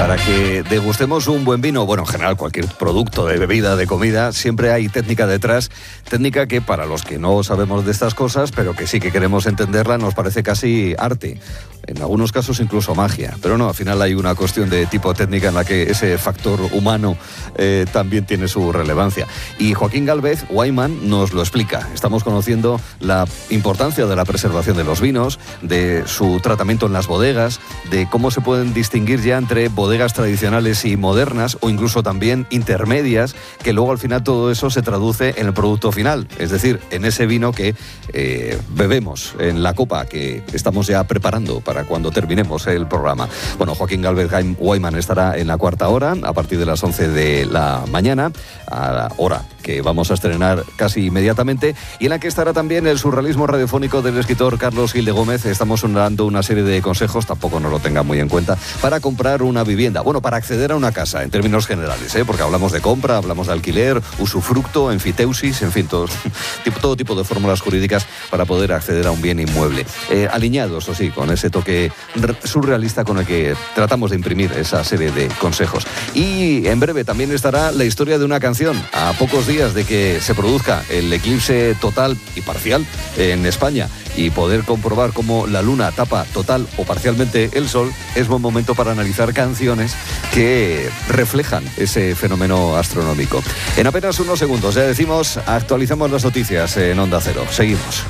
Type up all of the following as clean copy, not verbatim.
Para que degustemos un buen vino, bueno, en general cualquier producto de bebida, de comida, siempre hay técnica detrás, técnica que para los que no sabemos de estas cosas, pero que sí que queremos entenderla, nos parece casi arte, en algunos casos incluso magia, pero no, al final hay una cuestión de tipo técnica en la que ese factor humano también tiene su relevancia. Y Joaquín Gálvez, Weinman, nos lo explica. Estamos conociendo la importancia de la preservación de los vinos, de su tratamiento en las bodegas, de cómo se pueden distinguir ya entre bodegas tradicionales y modernas o incluso también intermedias, que luego al final todo eso se traduce en el producto final, es decir, en ese vino que bebemos, en la copa que estamos ya preparando para cuando terminemos el programa. Bueno, Joaquín Gálvez Weinman estará en la cuarta hora a partir de las 11 de la mañana, a la hora que vamos a estrenar casi inmediatamente, y en la que estará también el surrealismo radiofónico del escritor Carlos Gil de Gómez. Estamos dando una serie de consejos, tampoco nos lo tenga muy en cuenta, para comprar una vivienda, bueno, para acceder a una casa en términos generales, porque hablamos de compra, hablamos de alquiler, usufructo, enfiteusis, en fin, todo tipo de fórmulas jurídicas para poder acceder a un bien inmueble, alineados, o sí, con ese toque surrealista con el que tratamos de imprimir esa serie de consejos. Y en breve también estará la historia de una canción, a pocos días de que se produzca el eclipse total y parcial en España y poder comprobar cómo la luna tapa total o parcialmente el sol. Es buen momento para analizar canciones que reflejan ese fenómeno astronómico. En apenas unos segundos, ya decimos, actualizamos las noticias en Onda Cero. Seguimos.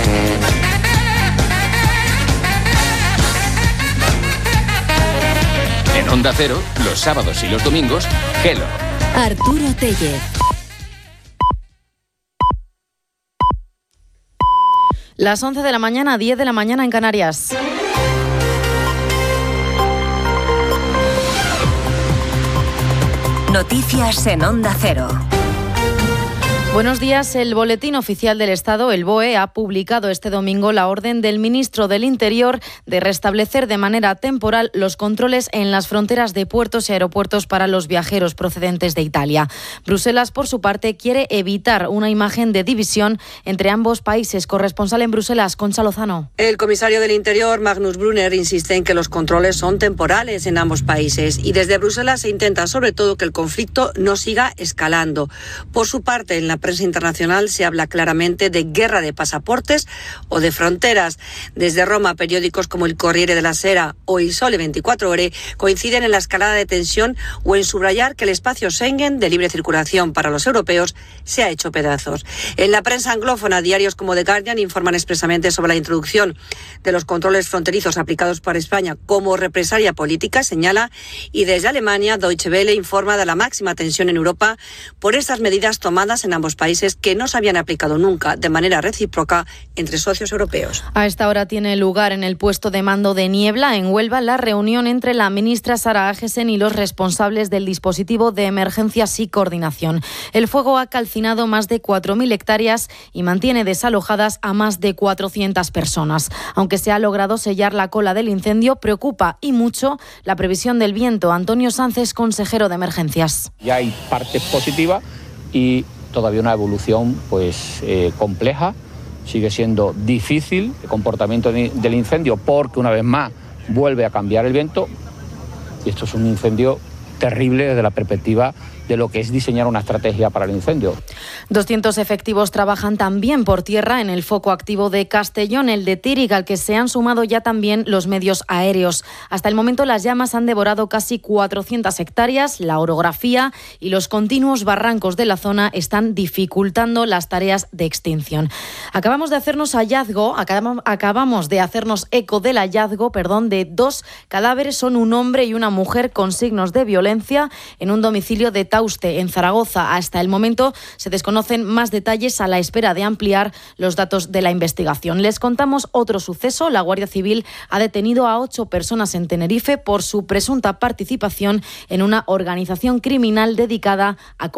En Onda Cero, los sábados y los domingos, Hello. Arturo Tellez. Las 11 de la mañana, 10 de la mañana en Canarias. Noticias en Onda Cero. Buenos días. El Boletín Oficial del Estado, el BOE, ha publicado este domingo la orden del ministro del Interior de restablecer de manera temporal los controles en las fronteras de puertos y aeropuertos para los viajeros procedentes de Italia. Bruselas, por su parte, quiere evitar una imagen de división entre ambos países. Corresponsal en Bruselas, Concha Lozano. El comisario del Interior, Magnus Brunner, insiste en que los controles son temporales en ambos países y desde Bruselas se intenta sobre todo que el conflicto no siga escalando. Por su parte, en la prensa internacional se habla claramente de guerra de pasaportes o de fronteras. Desde Roma, periódicos como el Corriere della Sera o el Sole 24 Ore coinciden en la escalada de tensión o en subrayar que el espacio Schengen de libre circulación para los europeos se ha hecho pedazos. En la prensa anglófona, diarios como The Guardian informan expresamente sobre la introducción de los controles fronterizos aplicados por España como represalia política, señala, y desde Alemania, Deutsche Welle informa de la máxima tensión en Europa por estas medidas tomadas en ambos países que no se habían aplicado nunca de manera recíproca entre socios europeos. A esta hora tiene lugar en el puesto de mando de Niebla, en Huelva, la reunión entre la ministra Sara Agesen y los responsables del dispositivo de emergencias y coordinación. El fuego ha calcinado más de 4.000 hectáreas y mantiene desalojadas a más de 400 personas. Aunque se ha logrado sellar la cola del incendio, preocupa y mucho la previsión del viento. Antonio Sánchez, consejero de emergencias. Ya hay partes positivas y todavía una evolución compleja. Sigue siendo difícil el comportamiento del incendio porque una vez más vuelve a cambiar el viento y esto es un incendio terrible desde la perspectiva de lo que es diseñar una estrategia para el incendio. 200 efectivos trabajan también por tierra en el foco activo de Castellón, el de Tírig, al que se han sumado ya también los medios aéreos. Hasta el momento las llamas han devorado casi 400 hectáreas, la orografía y los continuos barrancos de la zona están dificultando las tareas de extinción. Acabamos de hacernos eco del hallazgo, de 2 cadáveres, son un hombre y una mujer con signos de violencia en un domicilio de Tauste, en Zaragoza. Hasta el momento se desconocen más detalles a la espera de ampliar los datos de la investigación. Les contamos otro suceso. La Guardia Civil ha detenido a 8 personas en Tenerife por su presunta participación en una organización criminal dedicada a